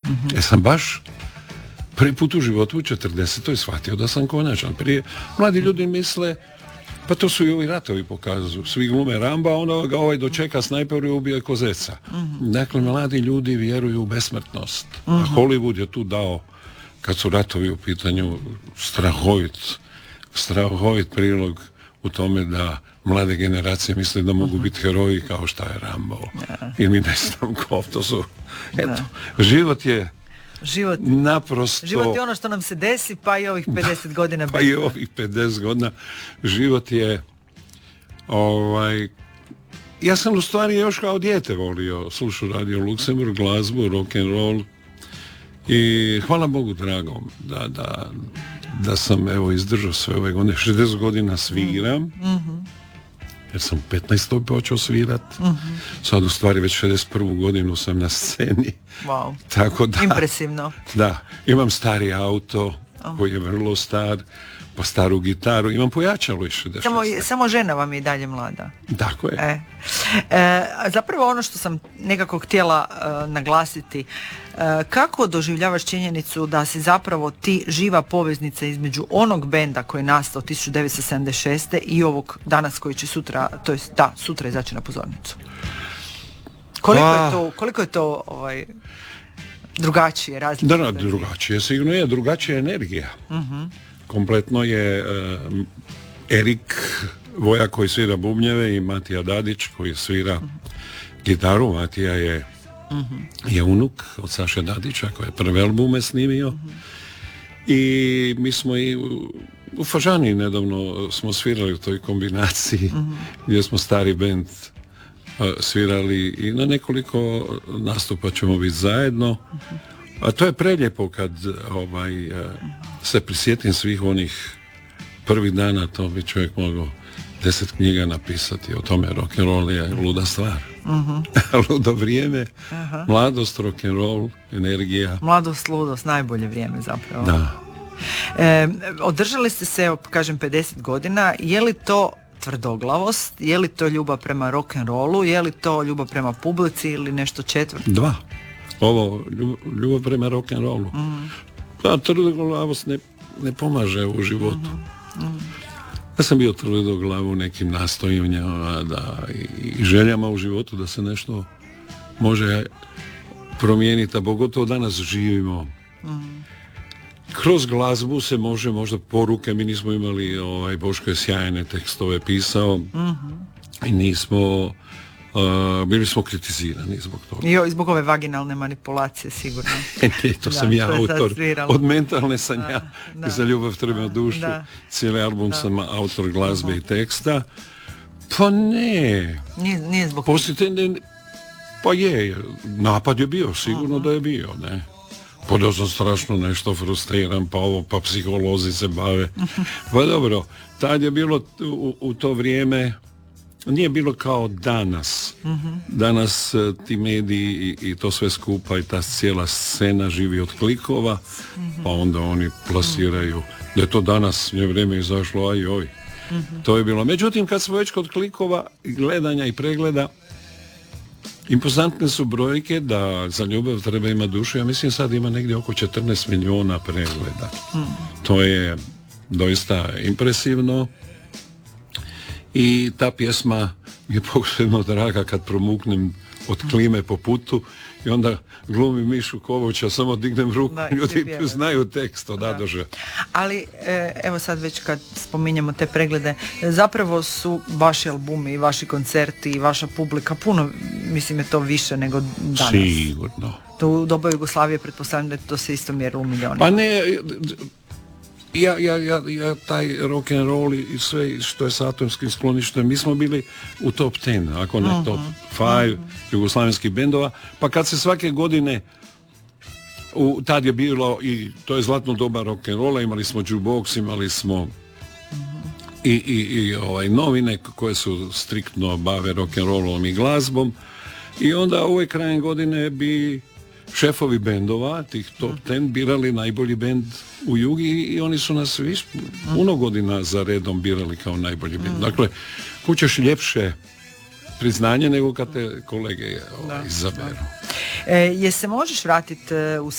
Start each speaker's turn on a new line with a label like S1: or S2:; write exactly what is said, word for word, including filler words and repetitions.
S1: Mm-hmm. Ja sam baš prvi put u životu u četrdesetoj shvatio da sam konačan. Prije mladi ljudi misle, pa to su i ovi ratovi pokazuju. Svi glume Ramba, onda ga ovaj dočeka snajper i ubije ko zeca. Mm-hmm. Dakle, mladi ljudi vjeruju u besmrtnost. Mm-hmm. A Hollywood je tu dao, kad su ratovi u pitanju, strahovit, strahovit prilog u tome da mlade generacije misle da mogu uh-huh. biti heroji kao šta je Rambo. Yeah. Ili ne znam ko, to su... Eto, yeah. život je život, naprosto...
S2: Život je ono što nam se desi, pa i ovih pedeset godina.
S1: Pa i ovih pedeset godina. Život je... Ovaj... Ja sam u stvari još kao dijete volio, slušao Radio Luksemburg, glazbu, rock and roll. I hvala Bogu dragom da, da, da sam evo izdržao sve ove godine. šezdeset godina sviram, mm-hmm. jer sam u petnaestoj počeo svirat. Mm-hmm. Sad u stvari već šezdeset prvu godinu sam na sceni.
S2: Wow.
S1: Tako da,
S2: impresivno.
S1: Da, imam stari auto oh. koji je vrlo star, pa staru gitaru, imam pojačalo i šezdeset šest.
S2: Samo, samo žena vam je i dalje mlada.
S1: Tako je.
S2: E. E, zapravo ono što sam nekako htjela uh, naglasiti, uh, kako doživljavaš činjenicu da si zapravo ti živa poveznica između onog benda koji je nastao tisuću devetsto sedamdeset šeste i ovog danas koji će sutra, to jest da, sutra izaći na pozornicu? Koliko A... je to, koliko je to ovaj, drugačije, različito?
S1: Da, da, drugačije, sigurno je, drugačija energija. Uh-huh. Kompletno je uh, Erik Voja koji svira bubnjeve i Matija Dadić koji svira uh-huh. gitaru. Matija je, uh-huh. je unuk od Saše Dadića koji je prve albume snimio. Uh-huh. I mi smo i u, u Fažani nedavno smo svirali u toj kombinaciji uh-huh. gdje smo stari bend uh, svirali i na nekoliko nastupa ćemo biti zajedno. Uh-huh. A to je prelijepo kad ovaj, uh, se prisjetim svih onih prvih dana, to bi čovjek mogao deset knjiga napisati o tome. Rock'n'roll je luda stvar. Uh-huh. Ludo vrijeme, uh-huh. mladost, rock'n'roll, energija.
S2: Mladost, ludost, najbolje vrijeme zapravo.
S1: Da.
S2: E, održali ste se, kažem, pedeset godina. Je li to tvrdoglavost? Je li to ljubav prema rock'n'rollu? Je li to ljubav prema publici ili nešto četvrto?
S1: Dva. Ovo, ljubav prema rock'n'rollu. Uh-huh. Da, tvrdoglavost ne, ne pomaže u životu. Uh-huh. Uh-huh. Ja sam bio tvrdoglav u nekim nastojanjima da, i, i željama u životu da se nešto može promijeniti, a pogotovo danas živimo. Mm. Kroz glazbu se može možda poruke, mi nismo imali, ovaj, Boško je sjajne tekstove pisao mm-hmm. i nismo, uh, bili smo kritizirani zbog toga.
S2: Jo, i zbog ove vaginalne manipulacije sigurno.
S1: Ne, to sam da, ja autor, od mentalne sam da, ja, da, za ljubav treba dušu, da, cijeli album da. Sam autor glazbe uh-huh. i teksta. Pa ne.
S2: Nije, nije zbog...
S1: Poslije, ne, pa je, napad je bio, sigurno uh-huh. da je bio, ne. Pa da sam strašno nešto frustriran, pa ovo, pa psiholozi se bave. Pa dobro, tad je bilo u, u to vrijeme, nije bilo kao danas. Mm-hmm. Danas ti mediji i, i to sve skupa i ta cijela scena živi od klikova, mm-hmm. pa onda oni plasiraju mm-hmm. da je to danas je vrijeme izašlo, aj oj. Mm-hmm. To je bilo. Međutim, kad smo već kod klikova, gledanja i pregleda, impozantne su brojke da za ljubav treba ima dušu. Ja mislim sad ima negdje oko četrnaest milijuna pregleda. Mm. To je doista impresivno. I ta pjesma je posebno draga kad promuknem od klime po putu i onda glumim Mišu Kovoća, samo dignem ruku, da, ljudi znaju tekst od A do Ž.
S2: Ali evo sad već kad spominjemo te preglede, zapravo su vaši albumi i vaši koncerti i vaša publika puno, mislim je to više nego danas.
S1: Sigurno.
S2: To u doba Jugoslavije pretpostavljam da je to se isto mjerilo u milionima.
S1: Pa ne, ja, ja, ja, ja taj rock and roll i sve što je s atomskim skloništem, mi smo bili u top deset, ako ne uh-huh. top pet uh-huh. jugoslavenskih bendova, pa kad se svake godine u, tad je bilo i to je zlatno doba rock and rolla, imali smo jukebox, imali smo uh-huh. i, i, i ovaj, novine koje su striktno bave rock and rollom i glazbom i onda ove krajem godine bi šefovi bendova, tih top deset, birali najbolji bend u Jugi i oni su nas viš, puno godina za redom birali kao najbolji bend. Dakle, kućeš ljepše priznanje nego kad te kolege ovaj, izaberu.
S2: E, je se možeš vratiti u